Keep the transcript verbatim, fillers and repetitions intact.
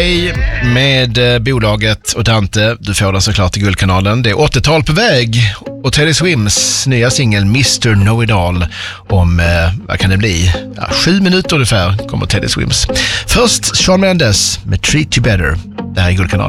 Hej med eh, bolaget och Dante, du får den såklart i Guldkanalen. Det är åttiotal på väg och Teddy Swims nya singel mister Know-It-All om, eh, vad kan det bli? Ja, sju minuter ungefär kommer Teddy Swims. Först Shawn Mendes med Treat You Better. Det här är Guldkanalen.